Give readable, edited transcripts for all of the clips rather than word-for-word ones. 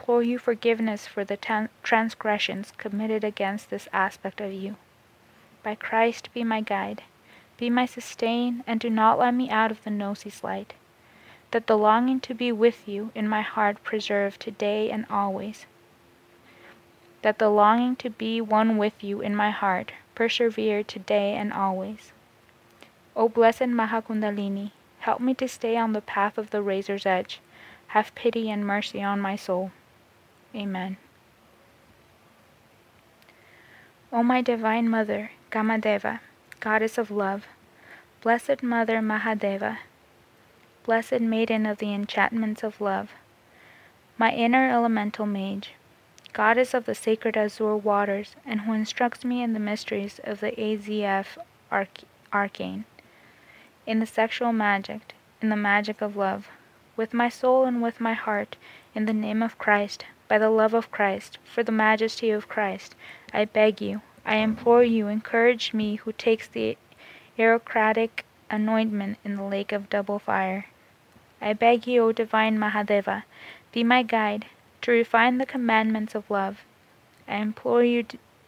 implore you forgiveness for the transgressions committed against this aspect of you. By Christ be my guide, be my sustain, and do not let me out of the gnosis light, that the longing to be with you in my heart preserve today and always, that the longing to be one with you in my heart persevere today and always. O blessed Mahakundalini, help me to stay on the path of the razor's edge. Have pity and mercy on my soul. Amen. O my Divine Mother, Kamadeva, Goddess of Love, Blessed Mother Mahadeva, Blessed Maiden of the Enchantments of Love, my inner elemental mage, Goddess of the sacred azure waters, and who instructs me in the mysteries of the AZF arcane, in the sexual magic, in the magic of love, with my soul and with my heart, in the name of Christ, by the love of Christ, for the majesty of Christ, I beg you, I implore you, encourage me who takes the aerocratic anointment in the lake of double fire. I beg you, O divine Mahadeva, be my guide, to refine the commandments of love. I implore you,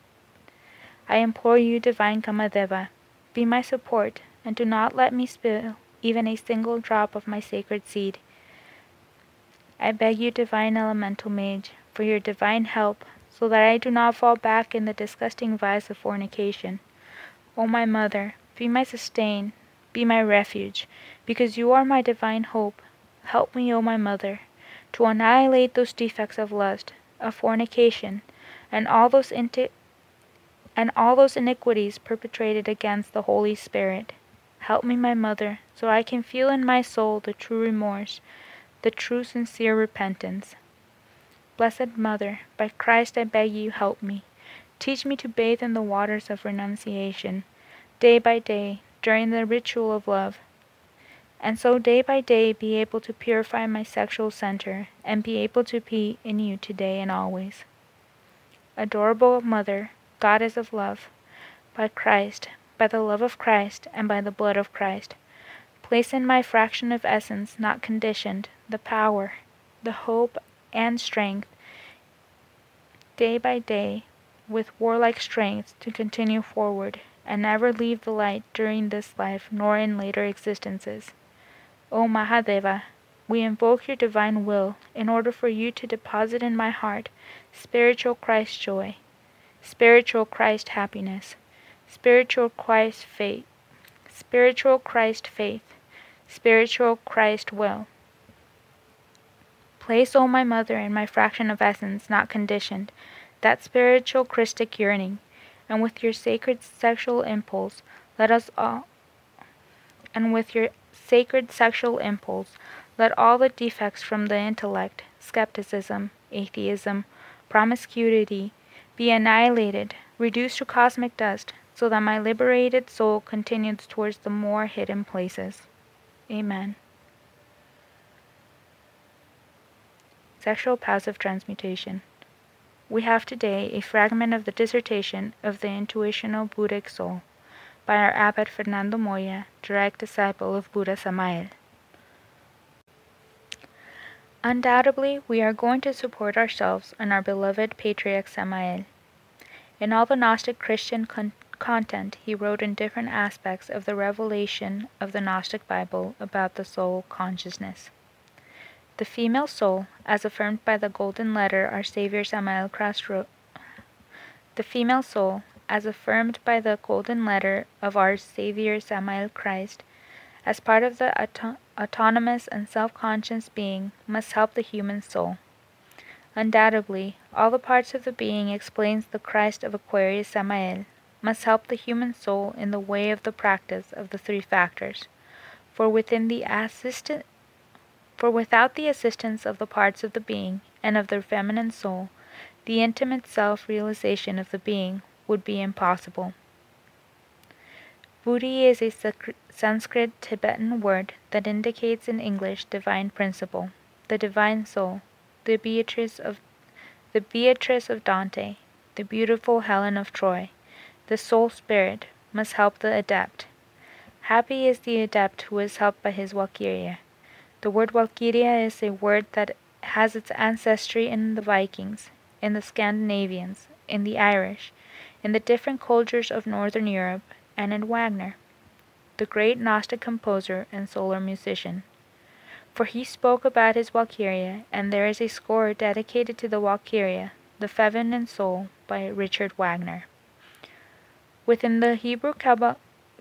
divine Kamadeva, be my support, and do not let me spill even a single drop of my sacred seed. I beg you, divine elemental mage, for your divine help, so that I do not fall back in the disgusting vice of fornication. O my mother, be my sustain, be my refuge, because you are my divine hope. Help me, O my mother, to annihilate those defects of lust, of fornication, and all those iniquities perpetrated against the Holy Spirit. Help me, my mother, so I can feel in my soul the true remorse, the true sincere repentance. Blessed Mother, by Christ I beg you, help me. Teach me to bathe in the waters of renunciation, day by day, during the ritual of love, and so day by day be able to purify my sexual center, and be able to be in you today and always. Adorable Mother, Goddess of Love, by Christ, by the love of Christ, and by the blood of Christ, place in my fraction of essence not conditioned the power, the hope, and strength, day by day, with warlike strength to continue forward, and never leave the light during this life nor in later existences. O Mahadeva, we invoke your divine will in order for you to deposit in my heart spiritual Christ joy, spiritual Christ happiness, spiritual Christ faith, spiritual Christ faith, spiritual Christ will. Place, O my mother, in my fraction of essence not conditioned, that spiritual Christic yearning, and with your sacred sexual impulse, let all the defects from the intellect, skepticism, atheism, promiscuity, be annihilated, reduced to cosmic dust, so that my liberated soul continues towards the more hidden places. Amen. Sexual passive transmutation. We have today a fragment of the dissertation of the Intuitional Buddhic Soul by our Abbot Fernando Moya, direct disciple of Buddha Samael. Undoubtedly, we are going to support ourselves and our beloved Patriarch Samael. In all the Gnostic Christian content he wrote in different aspects of the revelation of the Gnostic Bible about the soul consciousness. The female soul, as affirmed by the golden letter our Savior Samael Christ wrote, the female soul, as affirmed by the golden letter of our Savior Samael Christ, as part of the autonomous and self-conscious being, must help the human soul. Undoubtedly, all the parts of the being explains the Christ of Aquarius Samael, must help the human soul in the way of the practice of the three factors, for without the assistance of the parts of the being and of the feminine soul, the intimate self-realization of the being would be impossible. Buddhi is a Sanskrit Tibetan word that indicates in English divine principle, the divine soul, the Beatrice of Dante, the beautiful Helen of Troy, the soul spirit, must help the adept. Happy is the adept who is helped by his Valkyria. The word Valkyria is a word that has its ancestry in the Vikings, in the Scandinavians, in the Irish, in the different cultures of Northern Europe, and in Wagner, the great Gnostic composer and solar musician. For he spoke about his Valkyria, and there is a score dedicated to the Valkyria, the feminine soul, by Richard Wagner. Within the Hebrew Kabbalah,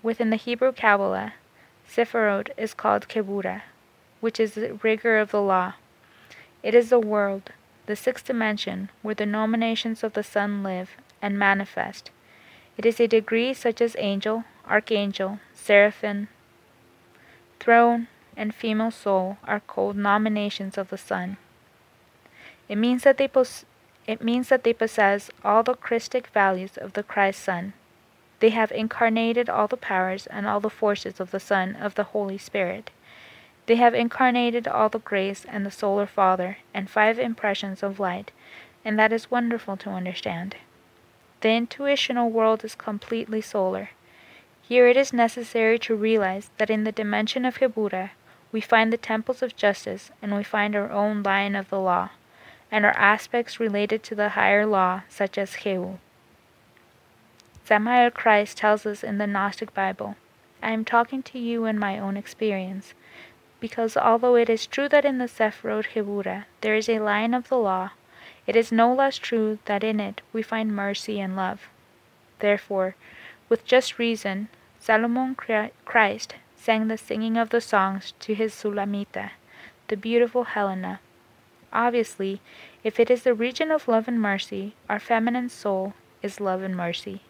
Sephiroth is called Kebura, which is the rigor of the law. It is the world, the sixth dimension, where the nominations of the sun live and manifest. It is a degree such as angel, archangel, seraphim, throne, and female soul are called nominations of the sun. It means that they possess all the Christic values of the Christ Son. They have incarnated all the powers and all the forces of the Son of the Holy Spirit. They have incarnated all the grace and the solar Father and 5 impressions of light, and that is wonderful to understand. The intuitional world is completely solar. Here it is necessary to realize that in the dimension of Kebura we find the temples of justice, and we find our own line of the law, and our aspects related to the higher law, such as Heu. Samael Christ tells us in the Gnostic Bible, I am talking to you in my own experience, because although it is true that in the Sephiroth Kebura there is a line of the law, it is no less true that in it we find mercy and love. Therefore, with just reason, Salomon Christ sang the singing of the songs to his Sulamita, the beautiful Helena. Obviously, if it is the region of love and mercy, our feminine soul is love and mercy.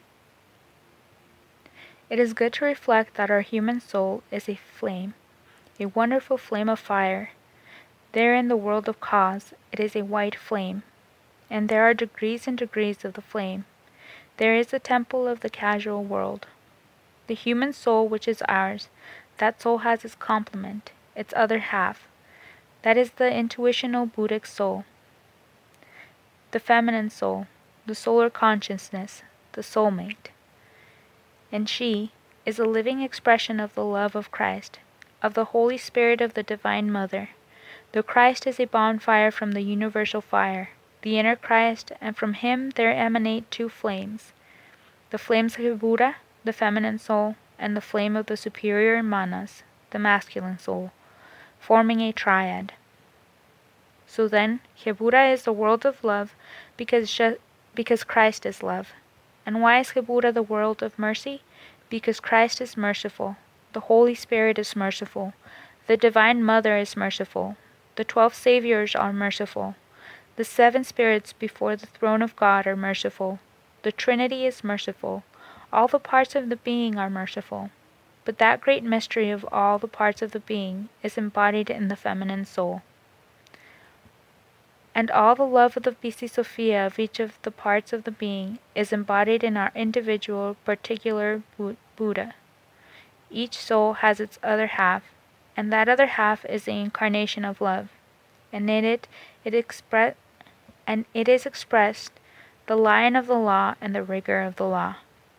It is good to reflect that our human soul is a flame, a wonderful flame of fire. There in the world of cause, it is a white flame, and there are degrees and degrees of the flame. There is the temple of the casual world. The human soul which is ours, that soul has its complement, its other half. That is the intuitional Buddhic soul, the feminine soul, the solar consciousness, the soulmate. And she is a living expression of the love of Christ, of the Holy Spirit of the Divine Mother. The Christ is a bonfire from the universal fire, the inner Christ, and from him there emanate 2 flames, the flames of Kebura, the feminine soul, and the flame of the superior Manas, the masculine soul, forming a triad. So then, Kebura is the world of love because Christ is love. And why is Kebura the world of mercy? Because Christ is merciful, the Holy Spirit is merciful, the Divine Mother is merciful, the 12 Saviors are merciful, the 7 spirits before the throne of God are merciful, the Trinity is merciful, all the parts of the being are merciful. But that great mystery of all the parts of the being is embodied in the feminine soul. And all the love of the Bisi Sophia of each of the parts of the being is embodied in our individual, particular Buddha. Each soul has its other half, and that other half is the incarnation of love, and in it is expressed the line of the law and the rigor of the law.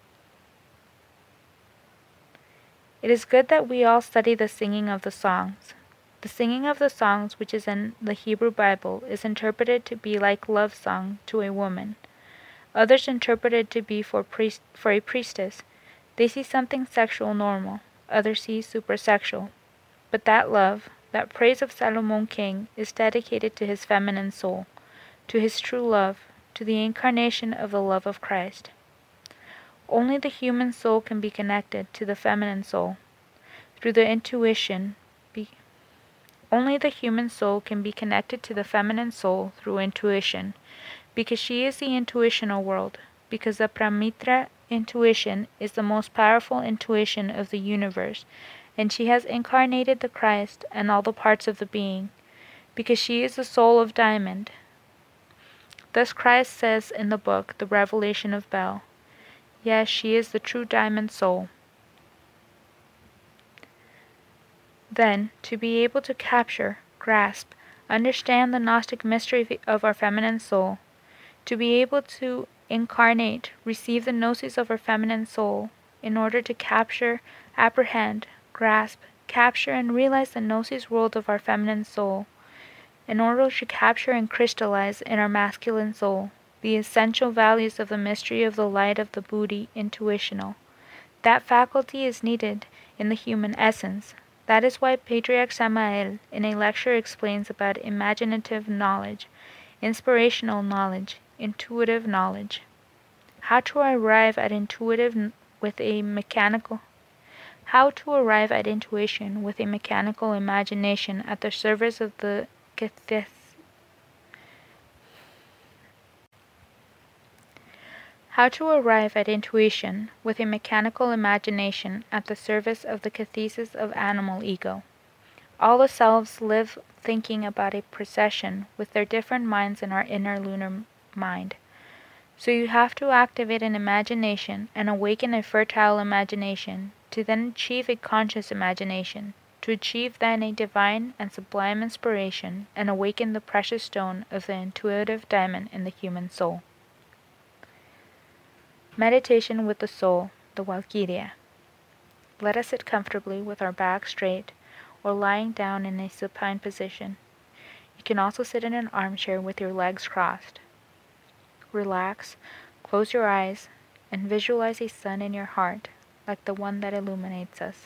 It is good that we all study the singing of the songs. The singing of the songs which is in the Hebrew Bible is interpreted to be like love song to a woman. Others interpret it to be for a priestess. They see something sexual normal. Others see supersexual. But that love, that praise of Salomon King, is dedicated to his feminine soul, to his true love, to the incarnation of the love of Christ. Only the human soul can be connected to the feminine soul through the intuition. Only the human soul can be connected to the feminine soul through intuition, because she is the intuitional world, because the Pramitra intuition is the most powerful intuition of the universe, and she has incarnated the Christ and all the parts of the being, because she is the soul of diamond. Thus Christ says in the book, The Revelation of Bel, yes, she is the true diamond soul. Then, to be able to capture, grasp, understand the Gnostic mystery of our feminine soul, to be able to incarnate, receive the gnosis of our feminine soul, in order to capture, apprehend, grasp, capture, and realize the gnosis world of our feminine soul, in order to capture and crystallize in our masculine soul the essential values of the mystery of the light of the Buddhi intuitional. That faculty is needed in the human essence. That is why Patriarch Samael in a lecture explains about imaginative knowledge, inspirational knowledge, intuitive knowledge. How to arrive at intuition with a mechanical imagination at the service of the How to arrive at intuition with a mechanical imagination at the service of the cathesis of animal ego. All the selves live thinking about a procession with their different minds in our inner lunar mind. So you have to activate an imagination and awaken a fertile imagination, to then achieve a conscious imagination, to achieve then a divine and sublime inspiration and awaken the precious stone of the intuitive diamond in the human soul. Meditation with the soul, the Valkyria. Let us sit comfortably with our back straight or lying down in a supine position. You can also sit in an armchair with your legs crossed. Relax, close your eyes, and visualize a sun in your heart, like the one that illuminates us.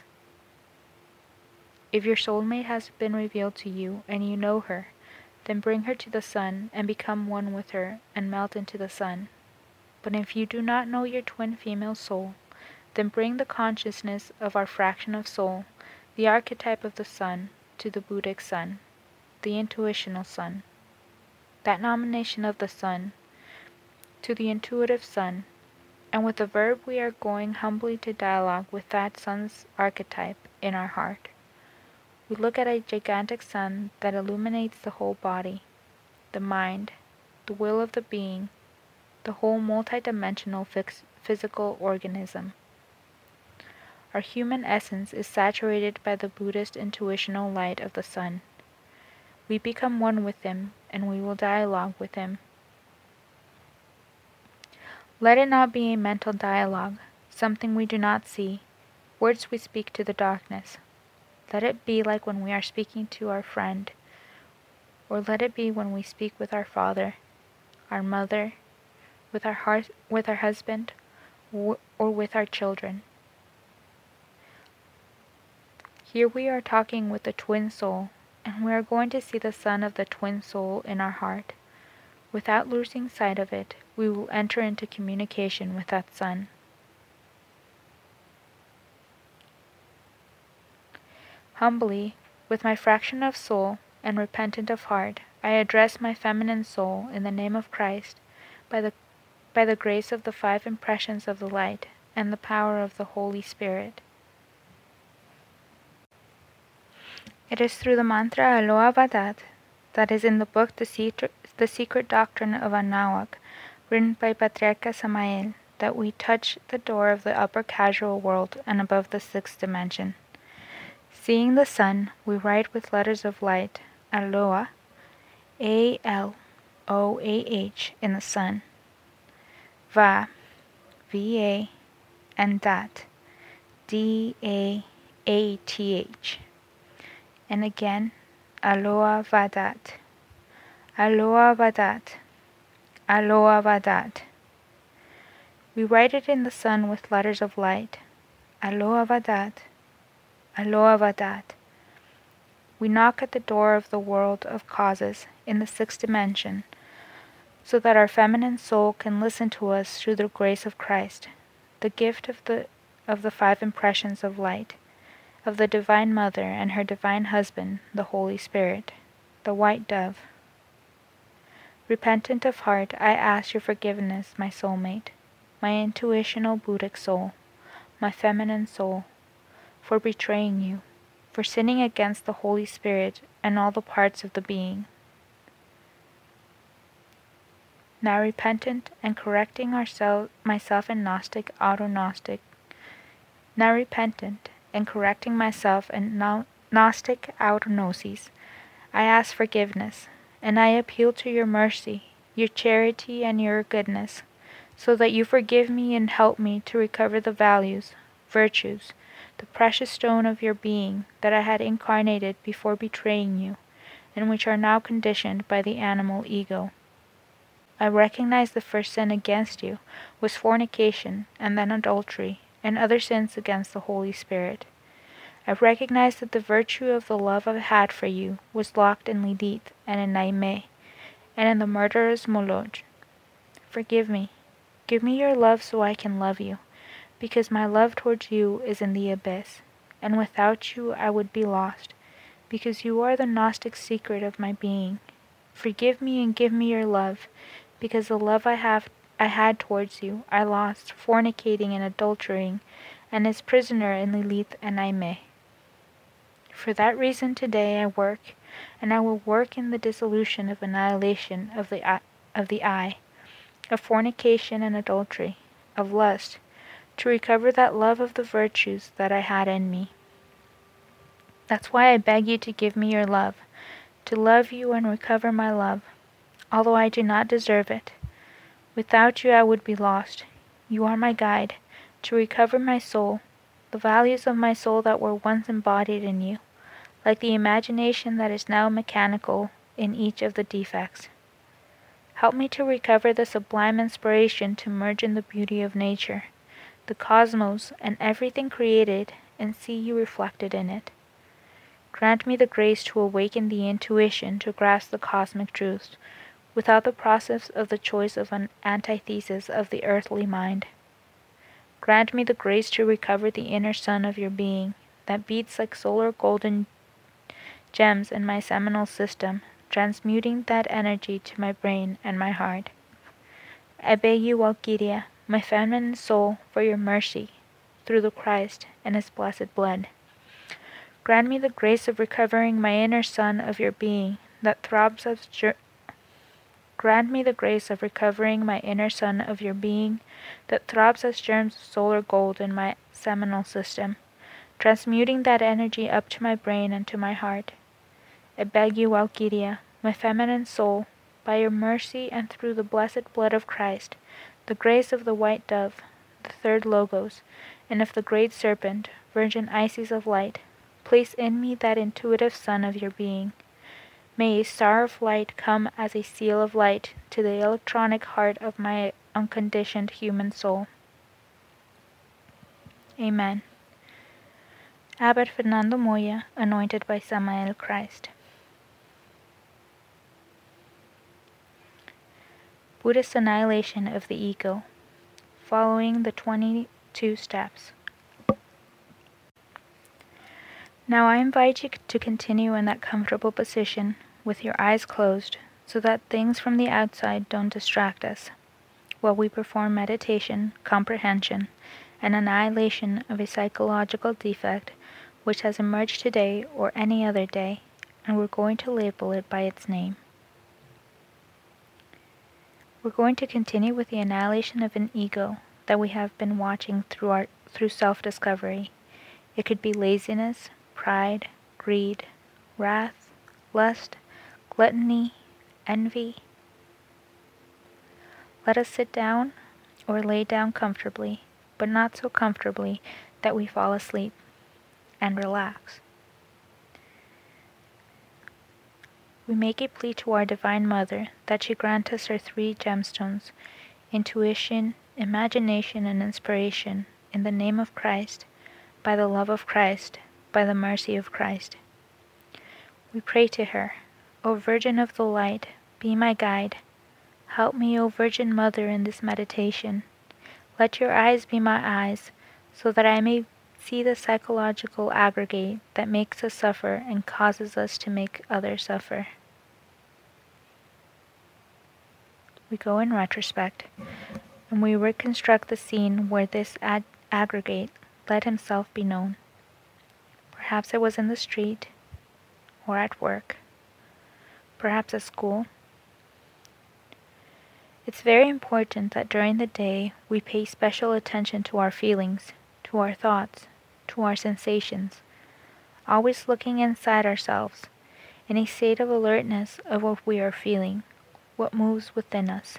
If your soulmate has been revealed to you and you know her, then bring her to the sun and become one with her and melt into the sun. But if you do not know your twin female soul, then bring the consciousness of our fraction of soul, the archetype of the sun, to the Buddhic sun, the intuitional sun. That nomination of the sun, to the intuitive sun, and with the verb we are going humbly to dialogue with that sun's archetype in our heart. We look at a gigantic sun that illuminates the whole body, the mind, the will of the being, the whole multidimensional physical organism. Our human essence is saturated by the Buddhist intuitional light of the sun. We become one with him, and we will dialogue with him. Let it not be a mental dialogue, something we do not see, words we speak to the darkness. Let it be like when we are speaking to our friend, or let it be when we speak with our father, our mother, with our husband, or with our children. Here we are talking with the twin soul, and we are going to see the sun of the twin soul in our heart. Without losing sight of it, we will enter into communication with that sun. Humbly, with my fraction of soul and repentant of heart, I address my feminine soul in the name of Christ, by the grace of the 5 impressions of the light and the power of the Holy Spirit. It is through the mantra Aloha Vadat that is in the book The Secret Doctrine of Anáhuac, written by Patriarca Samael, that we touch the door of the upper casual world and above the 6th dimension. Seeing the sun, we write with letters of light Aloha, A-L-O-A-H in the sun, Va, V-A, and Dat, D-A-A-T-H. And again, Aloha Vadat, Aloha Vadat, Aloha Vadat. We write it in the sun with letters of light, Aloha Vadat, Aloha Vadat. We knock at the door of the world of causes in the 6th dimension, so that our feminine soul can listen to us through the grace of Christ, the gift of the 5 impressions of light, of the Divine Mother and her Divine Husband, the Holy Spirit, the White Dove. Repentant of heart, I ask your forgiveness, my soulmate, my intuitional Buddhic soul, my feminine soul, for betraying you, for sinning against the Holy Spirit and all the parts of the being. Now repentant and correcting myself in Gnostic, auto-Gnostic, now repentant and correcting myself in Gnostic auto-Gnosis, I ask forgiveness, and I appeal to your mercy, your charity, and your goodness, so that you forgive me and help me to recover the values, virtues, the precious stone of your being that I had incarnated before betraying you, and which are now conditioned by the animal ego. I recognize the first sin against you was fornication, and then adultery, and other sins against the Holy Spirit. I recognize that the virtue of the love I had for you was locked in Lidith and in Naime, and in the murderer's Moloch. Forgive me. Give me your love so I can love you, because my love towards you is in the abyss, and without you I would be lost, because you are the Gnostic secret of my being. Forgive me and give me your love, because the love I had towards you I lost fornicating and adultering, and is prisoner in Lilith and Aime. For that reason today I work, and I will work in the dissolution of annihilation of the I, of fornication and adultery, of lust, to recover that love of the virtues that I had in me. That's why I beg you to give me your love, to love you and recover my love, although I do not deserve it. Without you I would be lost. You are my guide, to recover my soul, the values of my soul that were once embodied in you, like the imagination that is now mechanical in each of the defects. Help me to recover the sublime inspiration to merge in the beauty of nature, the cosmos, and everything created, and see you reflected in it. Grant me the grace to awaken the intuition to grasp the cosmic truths, without the process of the choice of an antithesis of the earthly mind. Grant me the grace to recover the inner sun of your being, that beats like solar golden gems in my seminal system, transmuting that energy to my brain and my heart. I beg you, Valkyria, my feminine soul, for your mercy, through the Christ and his blessed blood. Grant me the grace of recovering my inner sun of your being, that throbs as Grant me the grace of recovering my inner sun of your being, that throbs as germs of solar gold in my seminal system, transmuting that energy up to my brain and to my heart. I beg you, Valkyria, my feminine soul, by your mercy and through the blessed blood of Christ, the grace of the white dove, the third Logos, and of the great serpent, Virgin Isis of light, place in me that intuitive sun of your being. May a star of light come as a seal of light to the electronic heart of my unconditioned human soul. Amen. Abbot Fernando Moya, anointed by Samael Christ. Buddhist annihilation of the ego, following the 22 steps. Now I invite you to continue in that comfortable position with your eyes closed so that things from the outside don't distract us while we perform meditation, comprehension, and annihilation of a psychological defect which has emerged today or any other day, and we're going to label it by its name. We're going to continue with the annihilation of an ego that we have been watching through self-discovery. It could be laziness, pride, greed, wrath, lust, gluttony, envy. Let us sit down or lay down comfortably, but not so comfortably that we fall asleep, and relax. We make a plea to our Divine Mother that she grant us her 3 gemstones, intuition, imagination, and inspiration, in the name of Christ, by the love of Christ, by the mercy of Christ. We pray to her, O Virgin of the Light, be my guide. Help me, O Virgin Mother, in this meditation. Let your eyes be my eyes, so that I may see the psychological aggregate that makes us suffer and causes us to make others suffer. We go in retrospect, and we reconstruct the scene where this aggregate let himself be known. Perhaps it was in the street, or at work, perhaps at school. It's very important that during the day we pay special attention to our feelings, to our thoughts, to our sensations, always looking inside ourselves, in a state of alertness of what we are feeling, what moves within us.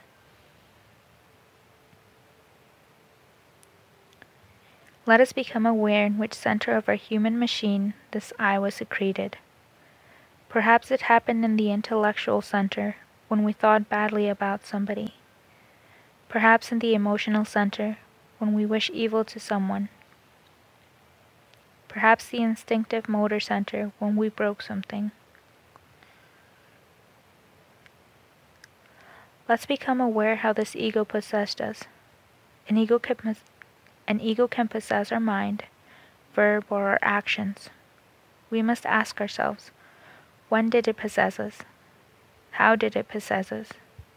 Let us become aware in which center of our human machine this I was secreted. Perhaps it happened in the intellectual center when we thought badly about somebody. Perhaps in the emotional center when we wish evil to someone. Perhaps the instinctive motor center when we broke something. Let's become aware how this ego possessed us. An ego can possess our mind, verb, or our actions. We must ask ourselves, when did it possess us? How did it possess us?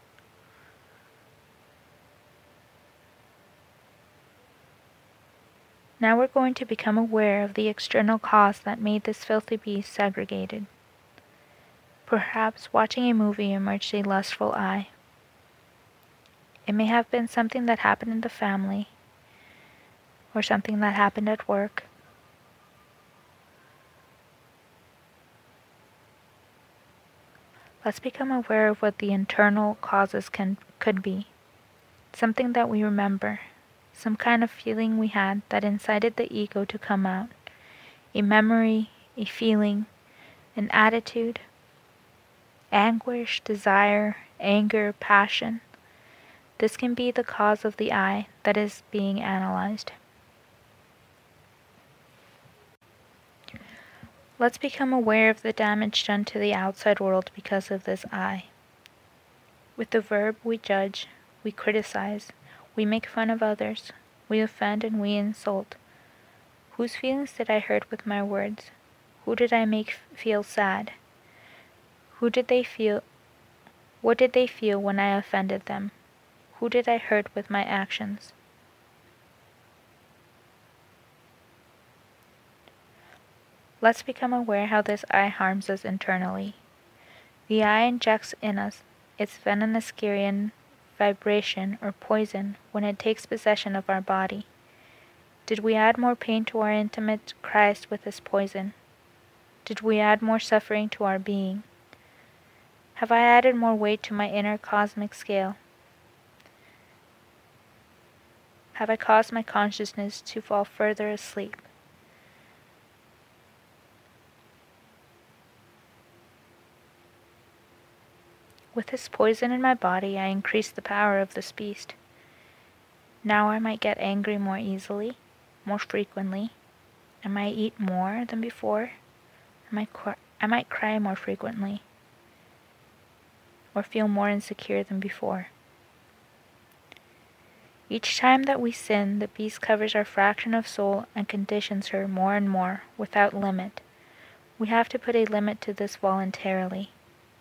Now we're going to become aware of the external cause that made this filthy beast segregated. Perhaps watching a movie emerged a lustful eye. It may have been something that happened in the family, or something that happened at work. Let's become aware of what the internal causes could be. Something that we remember, some kind of feeling we had that incited the ego to come out. A memory, a feeling, an attitude, anguish, desire, anger, passion. This can be the cause of the I that is being analyzed. Let's become aware of the damage done to the outside world because of this I. With the verb, we judge, we criticize, we make fun of others, we offend and we insult. Whose feelings did I hurt with my words? Who did I make feel sad? What did they feel when I offended them? Who did I hurt with my actions? Let's become aware how this I harms us internally. The I injects in us its venomous Girian vibration or poison when it takes possession of our body. Did we add more pain to our intimate Christ with this poison? Did we add more suffering to our being? Have I added more weight to my inner cosmic scale? Have I caused my consciousness to fall further asleep? With this poison in my body, I increase the power of this beast. Now I might get angry more easily, more frequently. I might eat more than before. I might cry more frequently, or feel more insecure than before. Each time that we sin, the beast covers our fraction of soul and conditions her more and more, without limit. We have to put a limit to this voluntarily.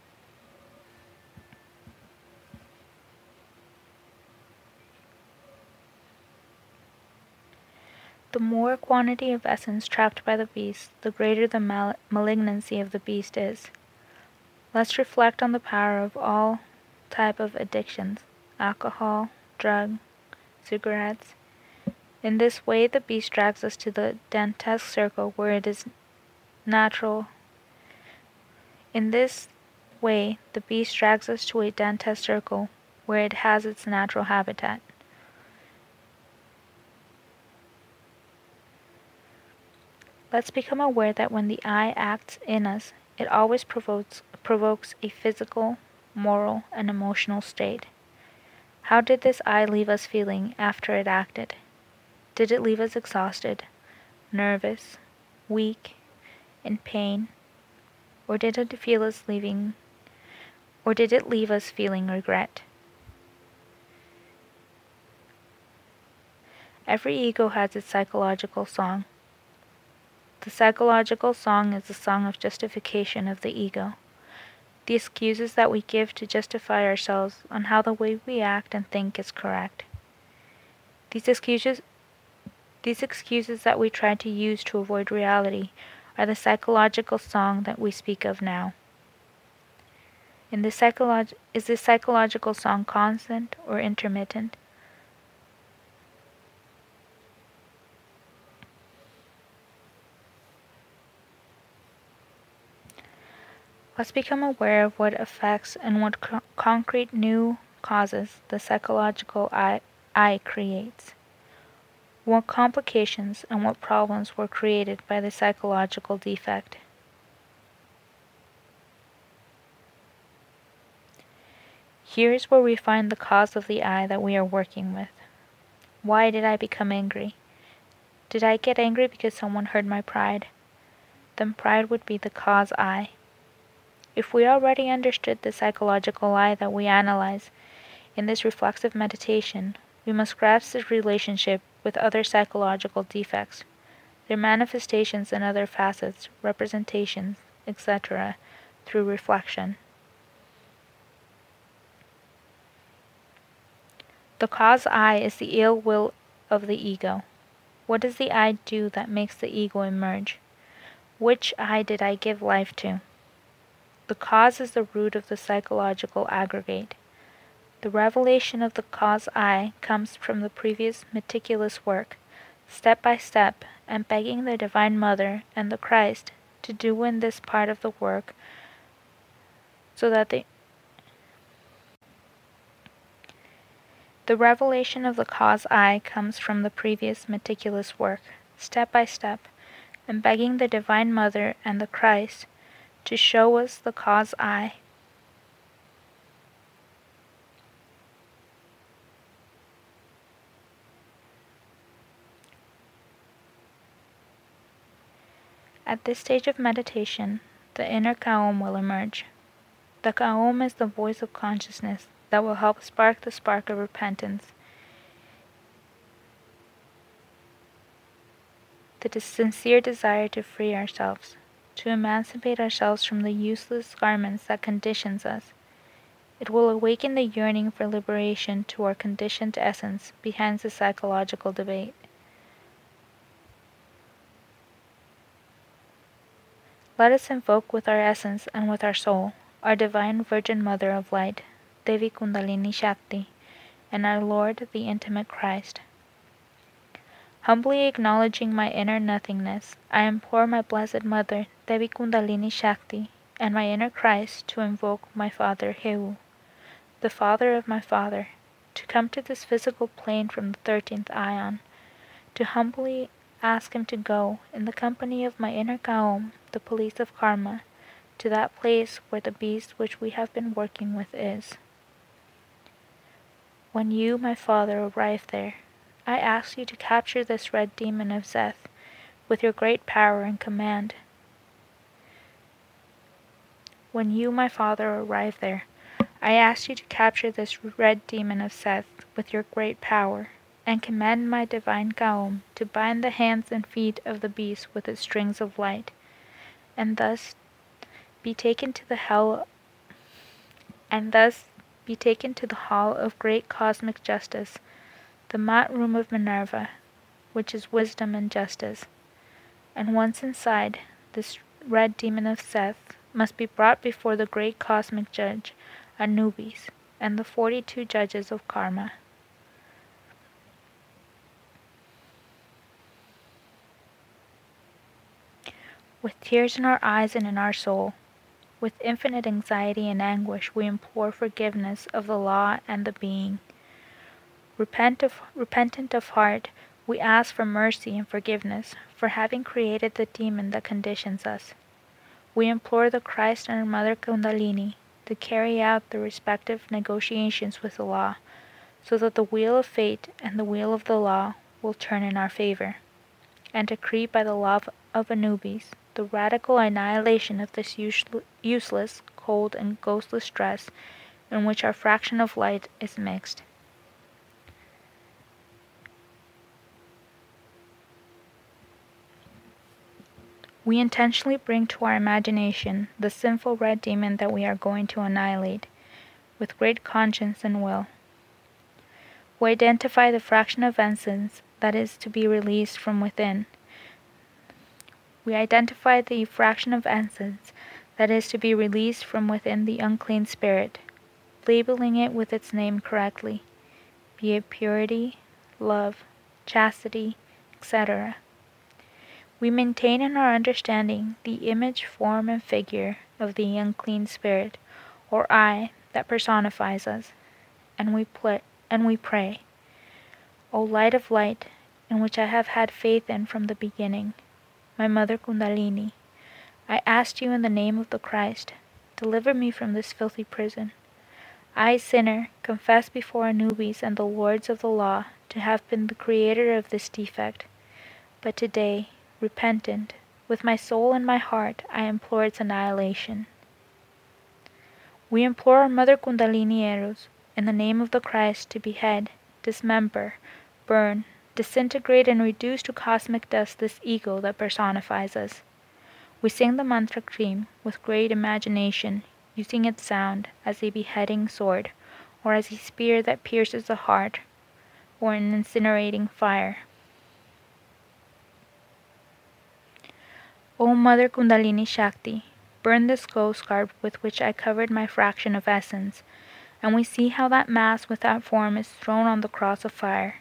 The more quantity of essence trapped by the beast, the greater the malignancy of the beast is. Let's reflect on the power of all type of addictions, alcohol, drug, cigarettes. In this way, the beast drags us to the dantesque circle where it is natural. In this way, the beast drags us to a dantesque circle where it has its natural habitat. Let's become aware that when the I acts in us, it always provokes a physical, moral, and emotional state. How did this I leave us feeling after it acted? Did it leave us exhausted, nervous, weak, in pain, or did it leave us feeling regret? Every ego has its psychological song. The psychological song is the song of justification of the ego. The excuses that we give to justify ourselves on how the way we act and think is correct. These excuses that we try to use to avoid reality are the psychological song that we speak of now. Is this psychological song constant or intermittent? Let's become aware of what effects and what concrete new causes the psychological I creates. What complications and what problems were created by the psychological defect. Here is where we find the cause of the I that we are working with. Why did I become angry? Did I get angry because someone hurt my pride? Then pride would be the cause I. If we already understood the psychological I that we analyze in this reflexive meditation, we must grasp its relationship with other psychological defects, their manifestations and other facets, representations, etc., through reflection. The cause I is the ill will of the ego. What does the I do that makes the ego emerge? Which I did I give life to? The cause is the root of the psychological aggregate. The revelation of the cause I comes from the previous meticulous work, step by step, and begging the Divine Mother and the Christ to do in this part of the work so that the revelation of the cause I comes from the previous meticulous work, step by step, and begging the Divine Mother and the Christ to show us the cause I. At this stage of meditation, the inner Kaom will emerge. The Kaom is the voice of consciousness that will help spark the spark of repentance. The sincere desire to free ourselves, to emancipate ourselves from the useless garments that conditions us. It will awaken the yearning for liberation to our conditioned essence behind the psychological debate. Let us invoke with our essence and with our soul our Divine Virgin Mother of Light, Devi Kundalini Shakti, and our Lord, the Intimate Christ. Humbly acknowledging my inner nothingness, I implore my Blessed Mother, Devi Kundalini Shakti, and my inner Christ to invoke my Father Heu, the Father of my Father, to come to this physical plane from the 13th Ion, to humbly ask him to go, in the company of my inner Kaom, the police of karma, to that place where the beast which we have been working with is. When you, my Father, arrive there, I ask you to capture this red demon of Zeth with your great power and command. When you, my Father, arrive there, I ask you to capture this red demon of Seth with your great power, and command my divine Kaom to bind the hands and feet of the beast with its strings of light, and thus be taken to the hall of great cosmic justice, the mat room of Minerva, which is wisdom and justice. And once inside, this red demon of Seth must be brought before the great cosmic judge, Anubis, and the 42 judges of karma. With tears in our eyes and in our soul, with infinite anxiety and anguish, we implore forgiveness of the law and the being. Repentant of heart, we ask for mercy and forgiveness for having created the demon that conditions us. We implore the Christ and our Mother Kundalini to carry out the respective negotiations with the law, so that the wheel of fate and the wheel of the law will turn in our favor, and decree by the law of Anubis the radical annihilation of this useless, cold, and ghostless dress in which our fraction of light is mixed. We intentionally bring to our imagination the sinful red demon that we are going to annihilate, with great conscience and will. We identify the fraction of essence that is to be released from within. We identify the fraction of essence that is to be released from within the unclean spirit, labeling it with its name correctly, be it purity, love, chastity, etc. We maintain in our understanding the image, form, and figure of the unclean spirit, or I, that personifies us, and we pray, O light of light, in which I have had faith in from the beginning, my Mother Kundalini, I ask you in the name of the Christ, deliver me from this filthy prison. I, sinner, confess before Anubis and the lords of the law to have been the creator of this defect. But today, repentant, with my soul and my heart, I implore its annihilation. We implore our Mother Kundalini Eros, in the name of the Christ, to behead, dismember, burn, disintegrate, and reduce to cosmic dust this ego that personifies us. We sing the mantra Krim with great imagination, using its sound as a beheading sword, or as a spear that pierces the heart, or an incinerating fire. O Mother Kundalini Shakti, burn this ghost garb with which I covered my fraction of essence, and we see how that mass without form is thrown on the cross of fire.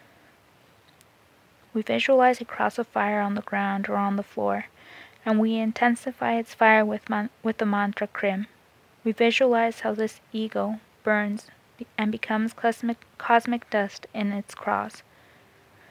We visualize a cross of fire on the ground or on the floor, and we intensify its fire with the mantra Krim. We visualize how this ego burns and becomes cosmic dust in its cross,